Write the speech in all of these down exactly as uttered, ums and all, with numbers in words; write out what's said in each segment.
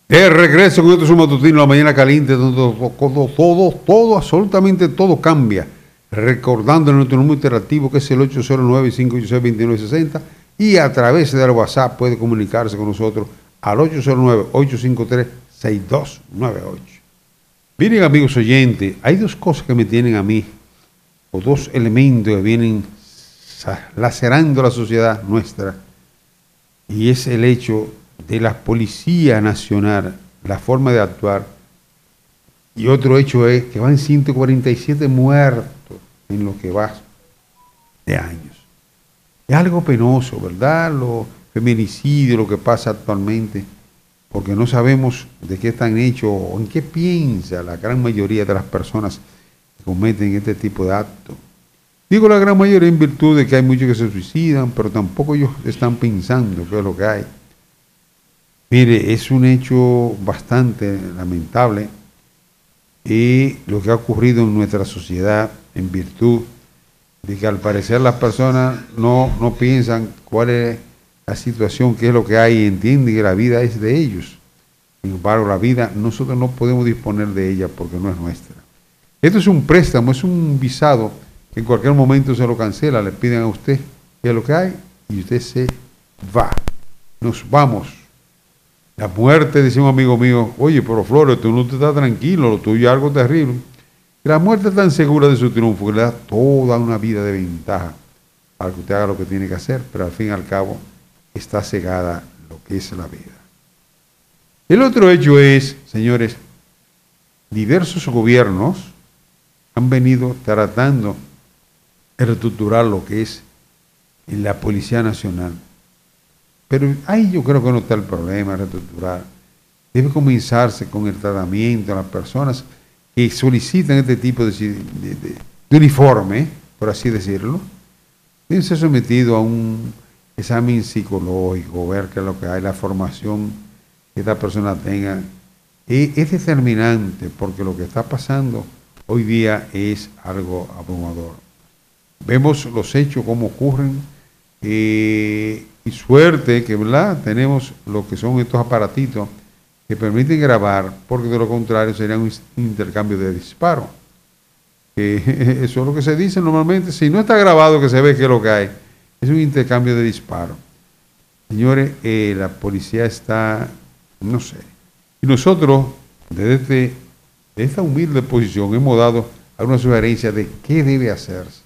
De regreso con otro matutino, la mañana caliente, donde todo, todo, todo, todo, absolutamente todo cambia. Recordando nuestro número interactivo que es el ocho cero nueve, cinco ocho seis, dos nueve seis cero y a través del WhatsApp puede comunicarse con nosotros al ocho cero nueve, ocho cinco tres, seis dos nueve ocho. Miren, amigos oyentes, hay dos cosas que me tienen a mí, o dos elementos que vienen lacerando la sociedad nuestra, y es el hecho de la Policía Nacional, la forma de actuar, y otro hecho es que van ciento cuarenta y siete muertos en lo que va de años. Es algo penoso, ¿verdad? Los feminicidios, lo que pasa actualmente, porque no sabemos de qué están hechos o en qué piensa la gran mayoría de las personas que cometen este tipo de actos. Digo la gran mayoría en virtud de que hay muchos que se suicidan, pero tampoco ellos están pensando qué es lo que hay. Mire, es un hecho bastante lamentable y lo que ha ocurrido en nuestra sociedad en virtud de que al parecer las personas no, no piensan cuál es la situación, qué es lo que hay y entienden que la vida es de ellos. Sin embargo, la vida nosotros no podemos disponer de ella porque no es nuestra. Esto es un préstamo, es un visado que en cualquier momento se lo cancela, le piden a usted qué es lo que hay y usted se va. Nos vamos. La muerte, dice un amigo mío, oye, pero Flores, tú no te estás tranquilo, lo tuyo es algo terrible. La muerte es tan segura de su triunfo que le da toda una vida de ventaja para que usted haga lo que tiene que hacer, pero al fin y al cabo está cegada lo que es la vida. El otro hecho es, señores, diversos gobiernos han venido tratando de reestructurar lo que es la Policía Nacional. Pero ahí yo creo que no está el problema, reestructurar. Debe comenzarse con el tratamiento a las personas que solicitan este tipo de, de, de, de uniforme, por así decirlo. Deben ser sometidos a un examen psicológico, ver qué es lo que hay, la formación que esta persona tenga. Es, es determinante porque lo que está pasando hoy día es algo abrumador. Vemos los hechos, cómo ocurren, eh, y suerte que, ¿verdad?, tenemos lo que son estos aparatitos que permiten grabar, porque de lo contrario sería un intercambio de disparos. Eh, eso es lo que se dice normalmente. Si no está grabado, que se ve que es lo que hay, es un intercambio de disparos. Señores, eh, la policía está, no sé, y nosotros desde esta humilde posición hemos dado alguna sugerencia de qué debe hacerse.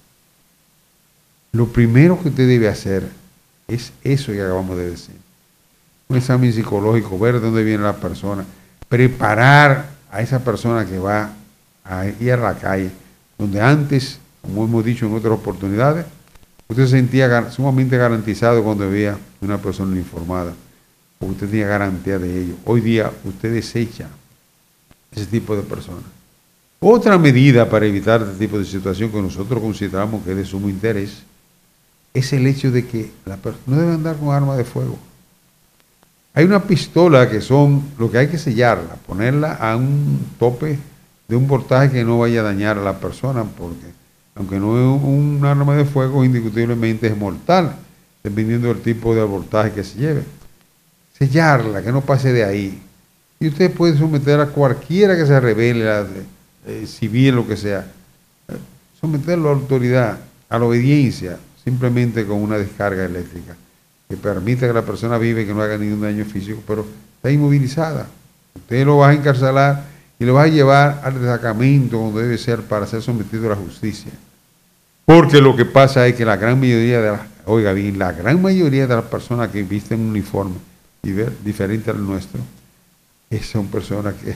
Lo primero que usted debe hacer es eso que acabamos de decir. Un examen psicológico, ver de dónde viene la persona, preparar a esa persona que va a ir a la calle, donde antes, como hemos dicho en otras oportunidades, usted se sentía sumamente garantizado cuando veía una persona informada, porque usted tenía garantía de ello. Hoy día usted desecha ese tipo de personas. Otra medida para evitar este tipo de situación que nosotros consideramos que es de sumo interés es el hecho de que la persona no debe andar con arma de fuego. Hay una pistola que son, lo que hay que sellarla, ponerla a un tope de un voltaje que no vaya a dañar a la persona, porque aunque no es un arma de fuego, indiscutiblemente es mortal, dependiendo del tipo de voltaje que se lleve. Sellarla, que no pase de ahí. Y usted puede someter a cualquiera que se revele, a, eh, civil, lo que sea, someterlo a la autoridad, a la obediencia, simplemente con una descarga eléctrica que permita que la persona vive y que no haga ningún daño físico, pero está inmovilizada. Usted lo va a encarcelar y lo va a llevar al destacamento donde debe ser para ser sometido a la justicia. Porque lo que pasa es que la gran mayoría de las, oiga bien, la gran mayoría de las personas que visten un uniforme diferente al nuestro, son personas que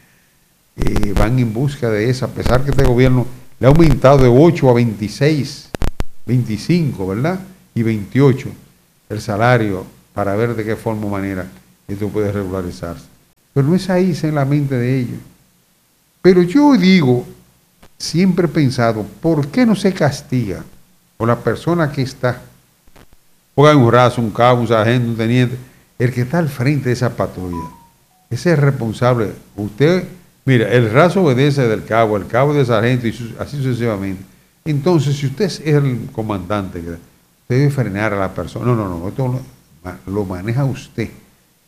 eh, van en busca de eso, a pesar que este gobierno le ha aumentado de ocho a veintiséis, veinticinco, ¿verdad? Y veintiocho el salario para ver de qué forma o manera esto puede regularizarse. Pero no es ahí, es en la mente de ellos. Pero yo digo, siempre he pensado, ¿por qué no se castiga por la persona que está, ponga un raso, un cabo, un sargento, un teniente, el que está al frente de esa patrulla? Ese es responsable. Usted, mira, el raso obedece del cabo, el cabo del sargento y así sucesivamente. Entonces, si usted es el comandante, usted debe frenar a la persona. No, no, no, esto lo, lo maneja usted.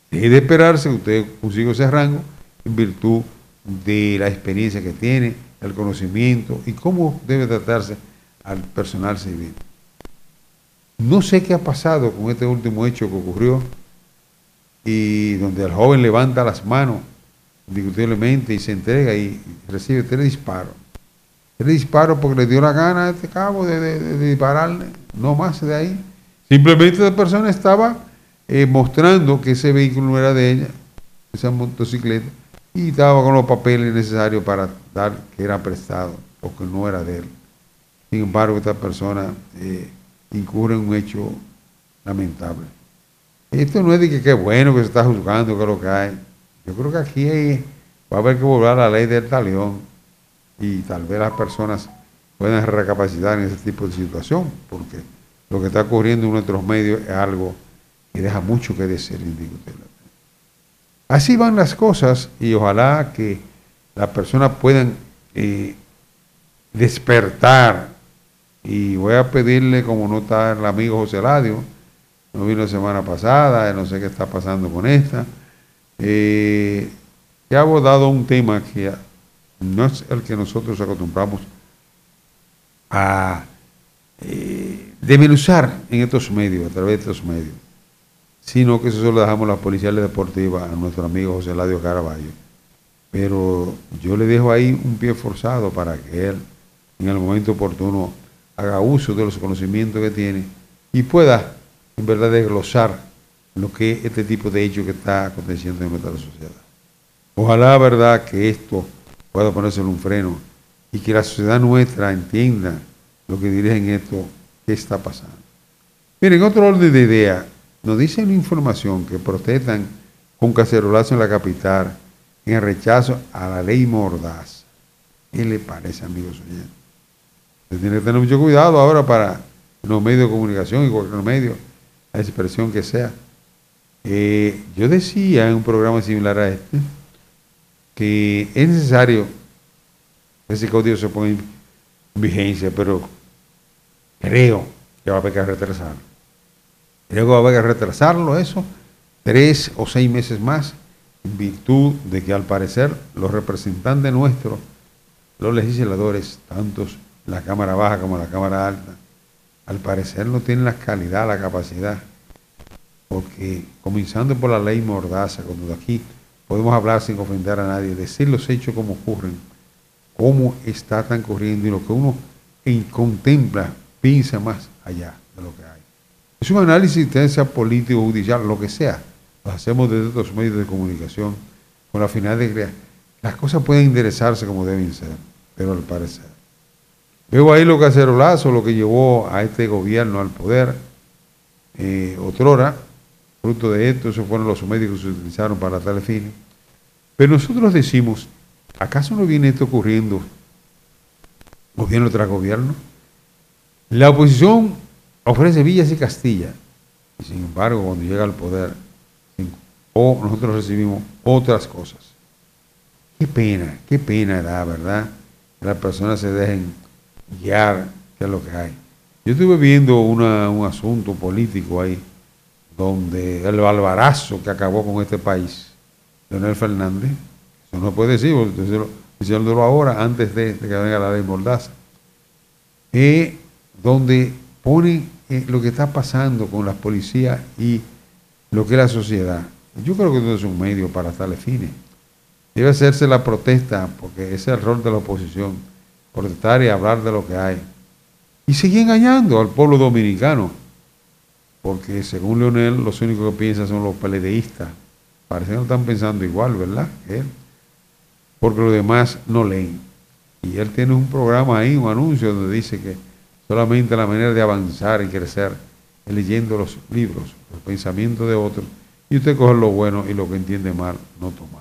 deje de esperarse que usted consiga ese rango en virtud de la experiencia que tiene, el conocimiento y cómo debe tratarse al personal civil. No sé qué ha pasado con este último hecho que ocurrió y donde el joven levanta las manos indiscutiblemente y se entrega y recibe tres disparos. Tres disparos porque le dio la gana a este cabo de, de, de dispararle, no más de ahí. Simplemente la persona estaba eh, mostrando que ese vehículo no era de ella, esa motocicleta, y estaba con los papeles necesarios para dar que era prestado o que no era de él. Sin embargo, esta persona eh, incurre en un hecho lamentable. Esto no es de que qué bueno que se está juzgando, que es lo que hay. Yo creo que aquí hay, va a haber que volver a la ley del talión y tal vez las personas puedan recapacitar en ese tipo de situación, porque lo que está ocurriendo en nuestros medios es algo que deja mucho que decir, indiscutiblemente. Así van las cosas y ojalá que las personas puedan eh, despertar. Y voy a pedirle, como no está el amigo José Ladio, no vino la semana pasada, no sé qué está pasando con esta, eh, que ha abordado un tema que no es el que nosotros acostumbramos a eh, desmenuzar en estos medios, a través de estos medios, sino que eso se lo dejamos a la policía deportiva, a nuestro amigo José Ladio Caraballo. Pero yo le dejo ahí un pie forzado para que él, en el momento oportuno, haga uso de los conocimientos que tiene y pueda, en verdad, desglosar lo que es este tipo de hecho que está aconteciendo en nuestra sociedad. Ojalá, verdad, que esto pueda ponerse en un freno y que la sociedad nuestra entienda lo que dirigen esto, qué está pasando. Miren, otro orden de idea, nos dicen una información que protestan con cacerolazo en la capital en el rechazo a la ley Mordaza. ¿Qué le parece, amigos oyentes? Se tiene que tener mucho cuidado ahora para los medios de comunicación y cualquier medio, la expresión que sea. Eh, yo decía en un programa similar a este que es necesario que ese código se ponga en vigencia, pero creo que va a haber que retrasarlo. Creo que va a haber que retrasarlo eso tres o seis meses más, en virtud de que al parecer los representantes nuestros, los legisladores, tantos la Cámara Baja como la Cámara Alta, al parecer no tienen la calidad, la capacidad, porque comenzando por la ley Mordaza, cuando de aquí podemos hablar sin ofender a nadie, decir los hechos como ocurren, cómo está tan corriendo y lo que uno contempla, piensa más allá de lo que hay. Es un análisis de sea político, judicial, lo que sea, lo hacemos desde estos medios de comunicación con la finalidad de que las cosas pueden enderezarse como deben ser, pero al parecer. Veo ahí los cacerolazos, lo que llevó a este gobierno al poder, eh, otrora, fruto de esto, esos fueron los medios que se utilizaron para tales fines. Pero nosotros decimos, ¿acaso no viene esto ocurriendo gobierno tras gobierno? La oposición ofrece villas y Castilla, y sin embargo, cuando llega al poder, o nosotros recibimos otras cosas. Qué pena, qué pena da, ¿verdad? Que las personas se dejen guiar, que es lo que hay. Yo estuve viendo una, un asunto político ahí, donde el albarazo que acabó con este país, Leonel Fernández, eso no puede decir, diciéndolo ahora, antes de, de que venga la ley Mordaza, eh, donde pone eh, lo que está pasando con las policías y lo que es la sociedad. Yo creo que no es un medio para tales fines. Debe hacerse la protesta, porque ese es el rol de la oposición, protestar y hablar de lo que hay. Y seguir engañando al pueblo dominicano, porque según Leonel, los únicos que piensan son los peledeístas. Parece que no están pensando igual, ¿verdad? Él. Porque los demás no leen. Y él tiene un programa ahí, un anuncio, donde dice que solamente la manera de avanzar y crecer es leyendo los libros, los pensamientos de otros, y usted coge lo bueno y lo que entiende mal, no tomar.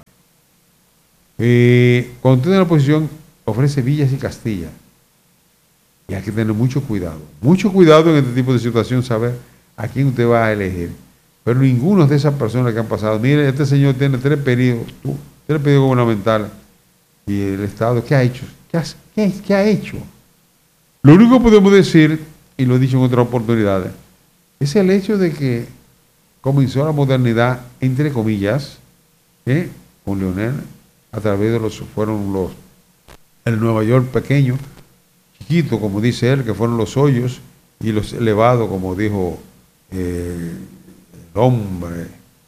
Eh, cuando usted en la oposición ofrece villas y Castilla, y hay que tener mucho cuidado, mucho cuidado en este tipo de situación, saber a quién usted va a elegir. Pero ninguno de esas personas que han pasado, mire, este señor tiene tres periodos, tú, tres periodos gubernamentales, y el Estado, ¿qué ha hecho? ¿Qué ha, qué, qué ha hecho? Lo único que podemos decir, y lo he dicho en otras oportunidades, es el hecho de que comenzó la modernidad, entre comillas, ¿eh? Con Leonel, a través de los, fueron los, el Nueva York pequeño, chiquito, como dice él, que fueron los hoyos, y los elevados, como dijo eh, el hombre,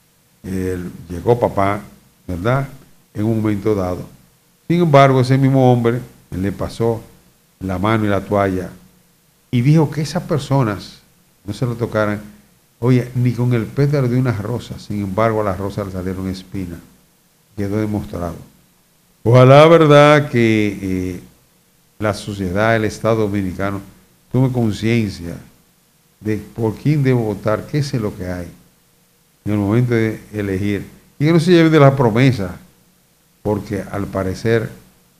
el, llegó papá, ¿verdad?, en un momento dado. Sin embargo, ese mismo hombre le pasó la mano y la toalla y dijo que esas personas no se lo tocaran, oye, ni con el pétalo de unas rosas. Sin embargo, a las rosas le salieron espinas. Quedó demostrado. Ojalá, verdad, que eh, la sociedad, el Estado dominicano, tome conciencia de por quién debo votar, qué es lo que hay en el momento de elegir. Y que no se lleven de las promesas, porque al parecer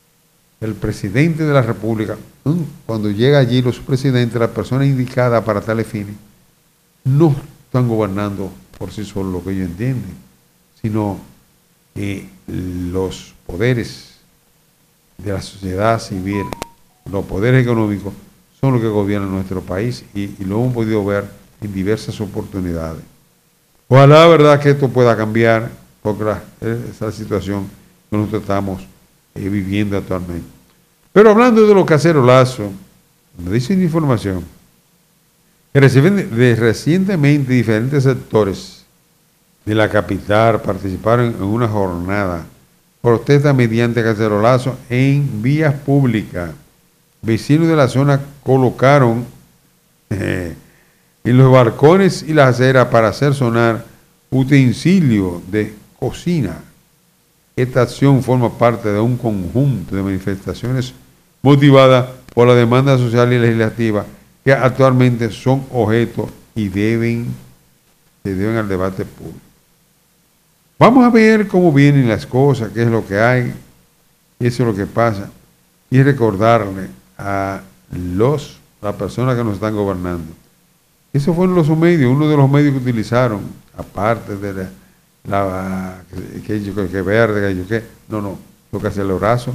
el presidente de la República, cuando llega allí los presidentes, la persona indicada para tales fines, no están gobernando por sí solos lo que ellos entienden, sino que los poderes de la sociedad civil, los poderes económicos, son los que gobiernan nuestro país y, y lo hemos podido ver en diversas oportunidades. Ojalá, verdad, que esto pueda cambiar, porque la, esa situación que nosotros estamos eh, viviendo actualmente. Pero hablando de los cacerolazos, me dicen información que reciben de, de recientemente diferentes sectores de la capital participaron en una jornada protesta mediante cacerolazo en vías públicas. Vecinos de la zona colocaron eh, en los balcones y las aceras para hacer sonar utensilios de cocina. Esta acción forma parte de un conjunto de manifestaciones motivadas por la demanda social y legislativa que actualmente son objeto y deben, se deben al debate público. Vamos a ver cómo vienen las cosas, qué es lo que hay, eso es lo que pasa, y recordarle a los, las personas que nos están gobernando. Esos fueron los medios, uno de los medios que utilizaron, aparte de la, la que, que, que verde, que yo qué, no, no, los cacerolazos,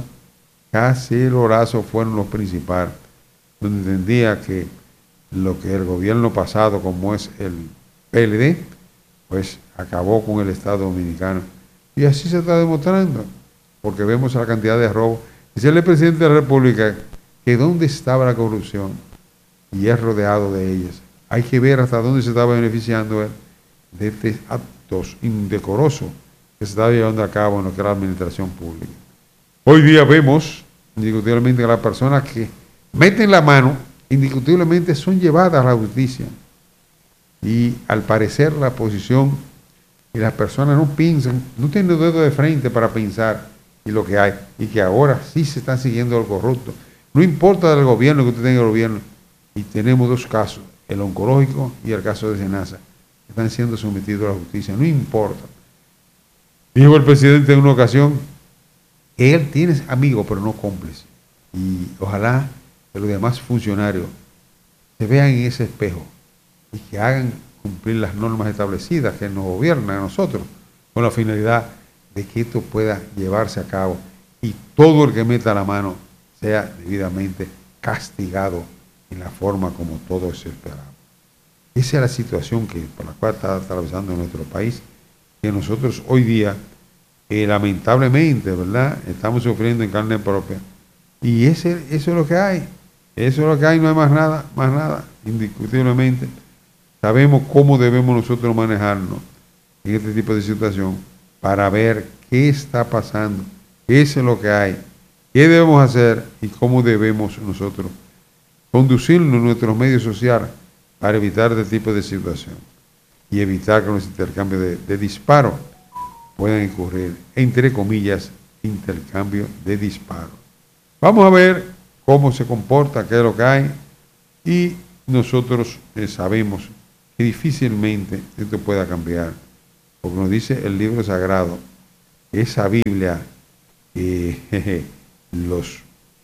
cacerolazos fueron los principales, donde entendía que lo que el gobierno pasado, como es el P L D, pues acabó con el Estado dominicano. Y así se está demostrando, porque vemos la cantidad de robos. Dice el presidente de la República que dónde estaba la corrupción y es rodeado de ellas. Hay que ver hasta dónde se estaba beneficiando él de estos actos indecorosos que se estaba llevando a cabo en lo que era la administración pública. Hoy día vemos indiscutiblemente que las personas que meten la mano indiscutiblemente son llevadas a la justicia. Y al parecer la posición y las personas no piensan, no tienen dedo de frente para pensar y lo que hay, y que ahora sí se están siguiendo el corrupto. No importa del gobierno que usted tenga el gobierno, y tenemos dos casos, el oncológico y el caso de Senasa, que están siendo sometidos a la justicia, no importa. Dijo el presidente en una ocasión que él tiene amigos pero no cómplices, y ojalá que los demás funcionarios se vean en ese espejo y que hagan cumplir las normas establecidas que nos gobiernan a nosotros, con la finalidad de que esto pueda llevarse a cabo y todo el que meta la mano sea debidamente castigado en la forma como todos esperamos. Esa es la situación que, por la cual está atravesando nuestro país, que nosotros hoy día, eh, lamentablemente, ¿verdad?, estamos sufriendo en carne propia. Y ese, eso es lo que hay, eso es lo que hay, no hay más nada, más nada, indiscutiblemente. Sabemos cómo debemos nosotros manejarnos en este tipo de situación para ver qué está pasando, qué es lo que hay, qué debemos hacer y cómo debemos nosotros conducirnos en nuestros medios sociales para evitar este tipo de situación y evitar que los intercambios de, de disparos puedan ocurrir, entre comillas, intercambio de disparos. Vamos a ver cómo se comporta, qué es lo que hay, y nosotros eh, sabemos que difícilmente esto pueda cambiar, porque nos dice el libro sagrado, esa Biblia, eh, jeje, los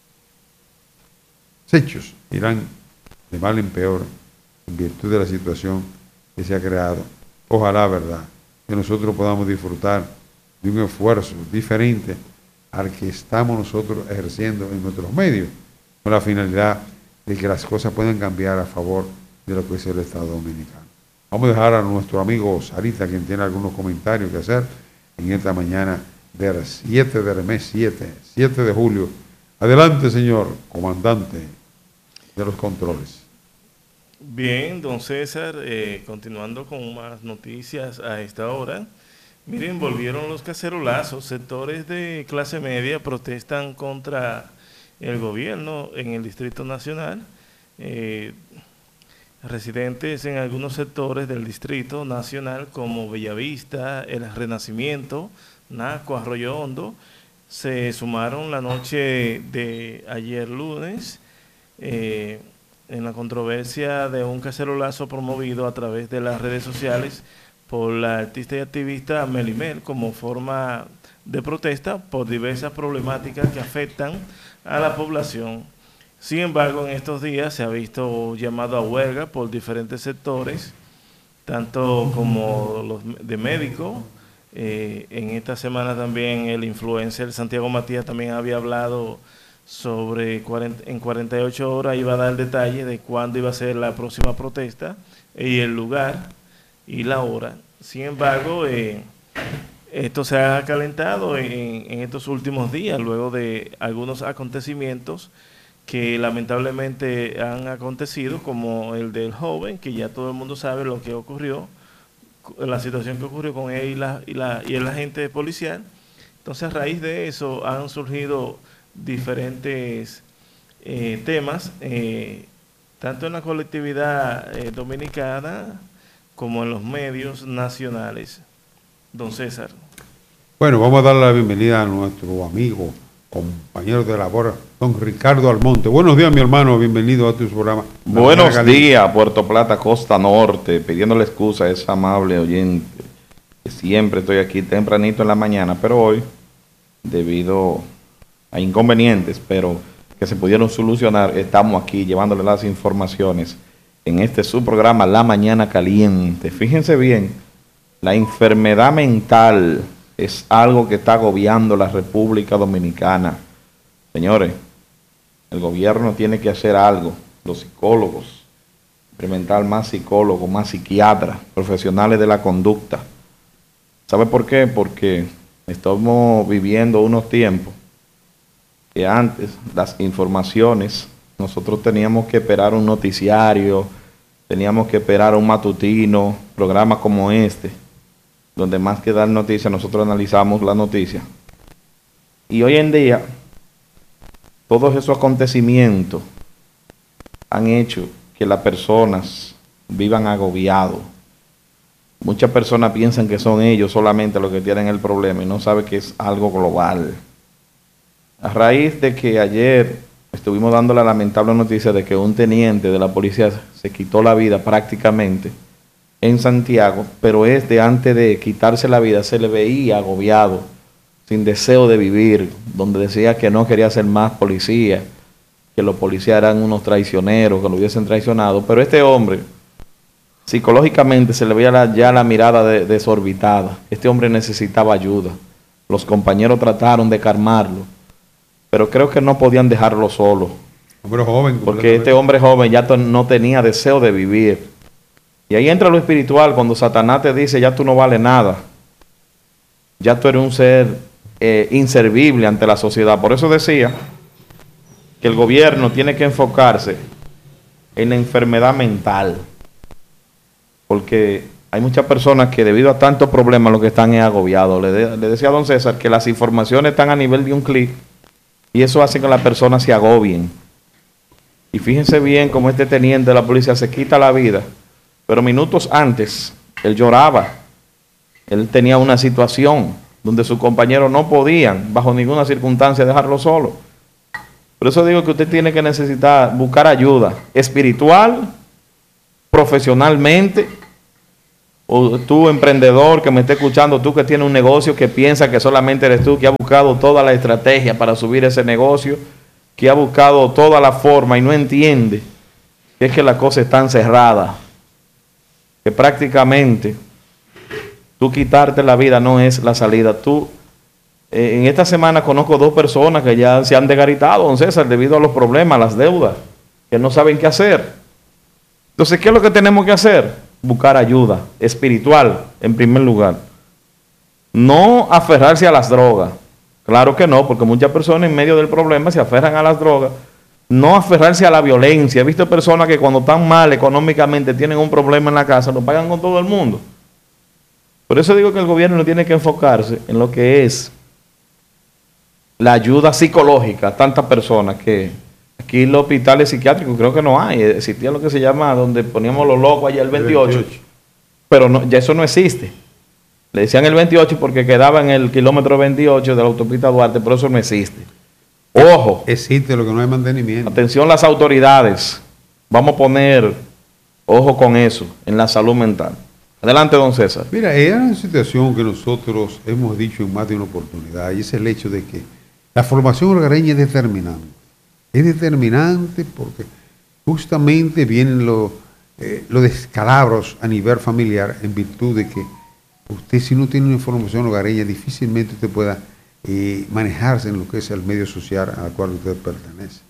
hechos irán de mal en peor en virtud de la situación que se ha creado. Ojalá, verdad, que nosotros podamos disfrutar de un esfuerzo diferente al que estamos nosotros ejerciendo en nuestros medios, con la finalidad de que las cosas puedan cambiar a favor de lo que es el Estado dominicano. Vamos a dejar a nuestro amigo Sarita, quien tiene algunos comentarios que hacer en esta mañana del siete del mes siete, siete de julio. Adelante, señor comandante de los controles. Bien, don César, eh, continuando con más noticias a esta hora. Miren, volvieron los cacerolazos. Sectores de clase media protestan contra el gobierno en el Distrito Nacional. Eh, residentes en algunos sectores del Distrito Nacional como Bellavista, El Renacimiento, Naco, Arroyo Hondo, se sumaron la noche de ayer lunes eh, en la controversia de un cacerolazo promovido a través de las redes sociales por la artista y activista Melimel como forma de protesta por diversas problemáticas que afectan a la población. Sin embargo, en estos días se ha visto llamado a huelga por diferentes sectores, tanto como los de médicos. Eh, en esta semana también el influencer Santiago Matías también había hablado sobre cuarenta, en cuarenta y ocho horas iba a dar detalles de cuándo iba a ser la próxima protesta y el lugar y la hora. Sin embargo, eh, esto se ha calentado en, en estos últimos días, luego de algunos acontecimientos que lamentablemente han acontecido, como el del joven, que ya todo el mundo sabe lo que ocurrió, la situación que ocurrió con él y, la, y, la, y el agente policial. Entonces, a raíz de eso han surgido diferentes eh, temas, eh, tanto en la colectividad eh, dominicana como en los medios nacionales. Don César. Bueno, vamos a darle la bienvenida a nuestro amigo, compañero de labor, don Ricardo Almonte. Buenos días, mi hermano, bienvenido a tu programa. Buenos días, Puerto Plata, Costa Norte, pidiéndole excusa a esa amable oyente, que siempre estoy aquí tempranito en la mañana, pero hoy, debido a inconvenientes, pero que se pudieron solucionar, estamos aquí llevándole las informaciones en este su programa La Mañana Caliente. Fíjense bien, la enfermedad mental es algo que está agobiando la República Dominicana. Señores, el gobierno tiene que hacer algo. Los psicólogos, implementar más psicólogos, más psiquiatras, profesionales de la conducta. ¿Sabe por qué? Porque estamos viviendo unos tiempos que antes las informaciones, nosotros teníamos que esperar un noticiario, teníamos que esperar un matutino, programas como este, donde más que dar noticias, nosotros analizamos la noticia. Y hoy en día, todos esos acontecimientos han hecho que las personas vivan agobiados. Muchas personas piensan que son ellos solamente los que tienen el problema y no saben que es algo global. A raíz de que ayer estuvimos dando la lamentable noticia de que un teniente de la policía se quitó la vida prácticamente en Santiago, pero este antes de quitarse la vida se le veía agobiado, sin deseo de vivir, donde decía que no quería ser más policía, que los policías eran unos traicioneros, que lo hubiesen traicionado, pero este hombre psicológicamente se le veía la, ya la mirada de, desorbitada. Este hombre necesitaba ayuda. Los compañeros trataron de calmarlo, pero creo que no podían dejarlo solo. Hombre joven. Porque este hombre joven ya no tenía deseo de vivir. Y ahí entra lo espiritual, cuando Satanás te dice, ya tú no vales nada. Ya tú eres un ser eh, inservible ante la sociedad. Por eso decía que el gobierno tiene que enfocarse en la enfermedad mental. Porque hay muchas personas que debido a tantos problemas lo que están es agobiados. Le, de, le decía a don César que las informaciones están a nivel de un clic y eso hace que las personas se agobien. Y fíjense bien cómo este teniente de la policía se quita la vida. Pero minutos antes, él lloraba. Él tenía una situación donde sus compañeros no podían, bajo ninguna circunstancia, dejarlo solo. Por eso digo que usted tiene que necesitar buscar ayuda espiritual, profesionalmente, o tú emprendedor que me esté escuchando, tú que tienes un negocio que piensa que solamente eres tú, que ha buscado toda la estrategia para subir ese negocio, que ha buscado toda la forma y no entiende que es que la cosa está encerrada. Que prácticamente tú quitarte la vida no es la salida. Tú, eh, en esta semana conozco dos personas que ya se han desgaritado, don César, debido a los problemas, las deudas, que no saben qué hacer. Entonces, ¿qué es lo que tenemos que hacer? buscar ayuda espiritual en primer lugar. No aferrarse a las drogas. Claro que no, porque muchas personas en medio del problema se aferran a las drogas. No aferrarse a la violencia. He visto personas que cuando están mal económicamente tienen un problema en la casa, lo pagan con todo el mundo. Por eso digo que el gobierno no tiene que enfocarse en lo que es la ayuda psicológica a tantas personas que aquí en los hospitales psiquiátricos creo que no hay. Existía lo que se llama donde poníamos los locos allá el veintiocho, pero no, ya eso no existe. Le decían el veintiocho porque quedaba en el kilómetro veintiocho de la autopista Duarte, pero eso no existe. Ojo. Existe, lo que no hay mantenimiento. Atención las autoridades. Vamos a poner ojo con eso en la salud mental. Adelante, don César. Mira, es una situación que nosotros hemos dicho en más de una oportunidad, y es el hecho de que la formación hogareña es determinante. Es determinante porque justamente vienen los, eh, los descalabros a nivel familiar en virtud de que usted, si no tiene una formación hogareña, difícilmente usted pueda eh, manejarse en lo que es el medio social al cual usted pertenece.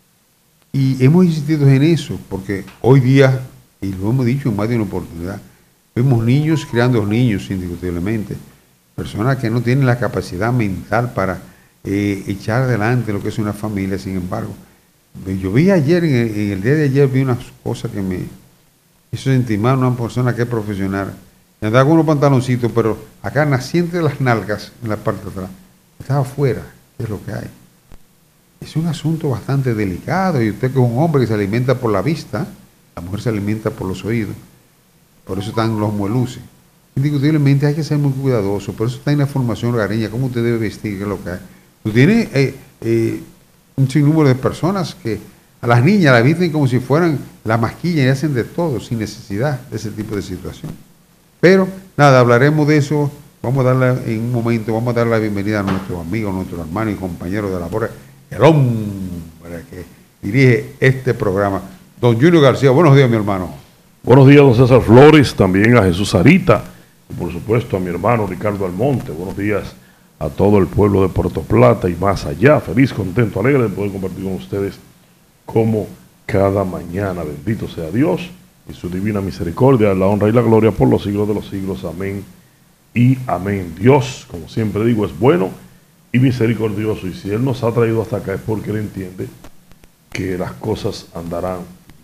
Y hemos insistido en eso porque hoy día, y lo hemos dicho en más de una oportunidad, vemos niños criando niños indiscutiblemente, personas que no tienen la capacidad mental para eh, echar adelante lo que es una familia. Sin embargo, yo vi ayer, en el, en el día de ayer, vi unas cosas que me hizo sentir mal una persona que es profesional. Me andaba con unos pantaloncitos, pero acá naciente de las nalgas, en la parte de atrás, estaba afuera, que es lo que hay. Es un asunto bastante delicado, y usted que es un hombre que se alimenta por la vista, la mujer se alimenta por los oídos, por eso están los mueluces. Indiscutiblemente hay que ser muy cuidadoso, por eso está en la formación hogareña, cómo usted debe vestir, qué es lo que hay. Tú tienes eh, eh, un sinnúmero de personas que a las niñas las visten como si fueran la masquilla y hacen de todo, sin necesidad de ese tipo de situación. Pero nada, hablaremos de eso. Vamos a darle en un momento, vamos a darle la bienvenida a nuestro amigo, nuestro hermano y compañero de labor, el hombre que dirige este programa, don Junior García. Buenos días, mi hermano. Buenos días, don César Flores, también a Jesús Sarita y por supuesto a mi hermano Ricardo Almonte. Buenos días a todo el pueblo de Puerto Plata y más allá. Feliz, contento, alegre de poder compartir con ustedes como cada mañana. Bendito sea Dios y su divina misericordia, la honra y la gloria por los siglos de los siglos. Amén y amén. Dios, como siempre digo, es bueno y misericordioso, y si Él nos ha traído hasta acá es porque Él entiende que las cosas andarán.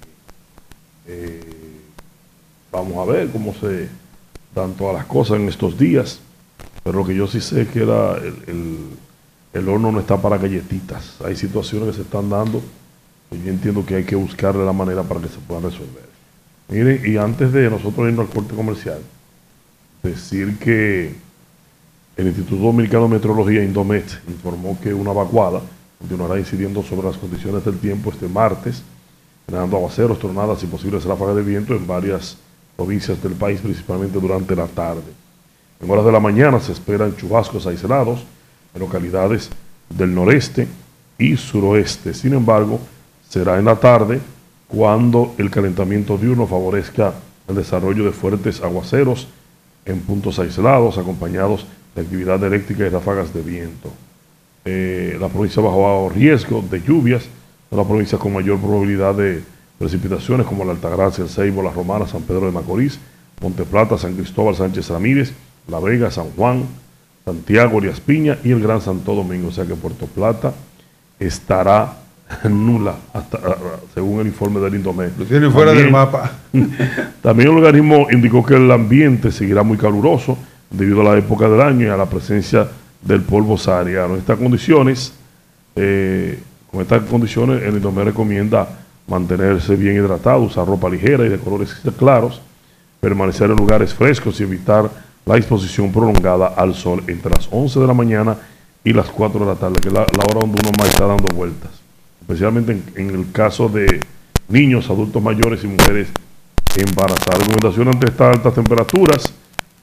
Eh, vamos a ver cómo se dan todas las cosas en estos días, pero lo que yo sí sé es que era el, el, el horno no está para galletitas. Hay situaciones que se están dando y yo entiendo que hay que buscarle la manera para que se puedan resolver. Miren, y antes de nosotros irnos al corte comercial, decir que el Instituto Dominicano de Meteorología, Indomet, informó que una vaguada continuará incidiendo sobre las condiciones del tiempo este martes, generando aguaceros, tronadas y posibles ráfagas de viento en varias provincias del país, principalmente durante la tarde. En horas de la mañana se esperan chubascos aislados en localidades del noreste y suroeste. Sin embargo, será en la tarde cuando el calentamiento diurno favorezca el desarrollo de fuertes aguaceros en puntos aislados, acompañados de actividad eléctrica y ráfagas de viento. Eh, la provincia bajo riesgo de lluvias son las provincias con mayor probabilidad de precipitaciones, como la Altagracia, el Ceibo, La Romana, San Pedro de Macorís, Monte Plata, San Cristóbal, Sánchez Ramírez, La Vega, San Juan, Santiago, Elías Piña y el Gran Santo Domingo. O sea que Puerto Plata estará nula, hasta, según el informe del Indomet. Lo tienen fuera también, del mapa. También el organismo indicó que el ambiente seguirá muy caluroso debido a la época del año y a la presencia del polvo sahariano. En estas condiciones, eh, con estas condiciones, el Indomet recomienda mantenerse bien hidratado, usar ropa ligera y de colores claros, permanecer en lugares frescos y evitar la exposición prolongada al sol entre las once de la mañana y las cuatro de la tarde, que es la, la hora donde uno más está dando vueltas, especialmente en, en el caso de niños, adultos mayores y mujeres embarazadas. Recomendación ante estas altas temperaturas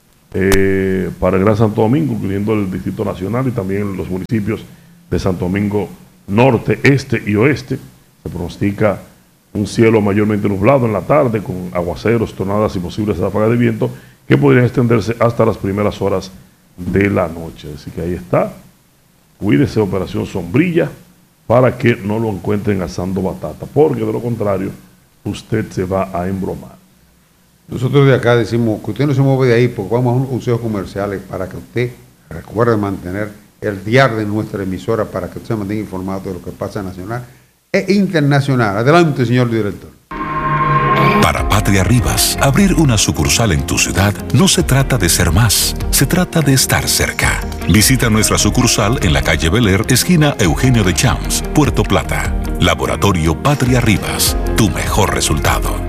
eh, para el Gran Santo Domingo, incluyendo el Distrito Nacional y también los municipios de Santo Domingo Norte, Este y Oeste. Se pronostica un cielo mayormente nublado en la tarde, con aguaceros, tornadas y posibles ráfagas de viento que podrían extenderse hasta las primeras horas de la noche. Así que ahí está. Cuídese, operación sombrilla, para que no lo encuentren asando batata, porque de lo contrario, usted se va a embromar. Nosotros de acá decimos que usted no se mueve de ahí porque vamos a unos consejos comerciales para que usted recuerde mantener el diario de nuestra emisora para que usted se mantenga informado de lo que pasa nacional e internacional. Adelante, señor director. Para Patria Rivas, abrir una sucursal en tu ciudad no se trata de ser más, se trata de estar cerca. Visita nuestra sucursal en la calle Bel Air, esquina Eugenio de Champs, Puerto Plata. Laboratorio Patria Rivas, tu mejor resultado.